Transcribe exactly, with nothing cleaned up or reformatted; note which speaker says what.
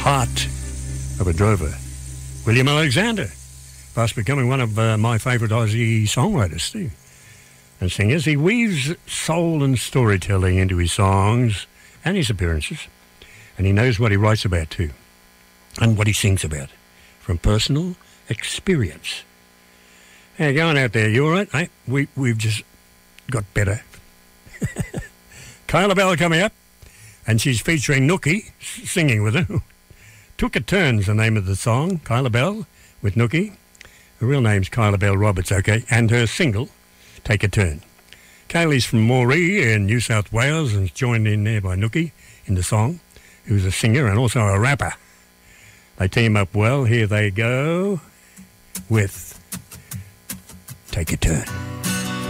Speaker 1: Heart of a Drover. William Alexander, fast becoming one of uh, my favourite Aussie songwriters too, and singers. He weaves soul and storytelling into his songs and his appearances, and he knows what he writes about too, and what he sings about, from personal experience. How you going out there? You all right, mate? We, we've just got better. Kyla Bell coming up, and she's featuring Nookie singing with her. Took a Turn's the name of the song, Kyla Bell with Nookie. Her real name's Kyla Bell Roberts, okay, and her single, Take a Turn. Kaylee's from Moree in New South Wales and is joined in there by Nookie in the song, who's a singer and also a rapper. They team up well. Here they go with Take a Turn.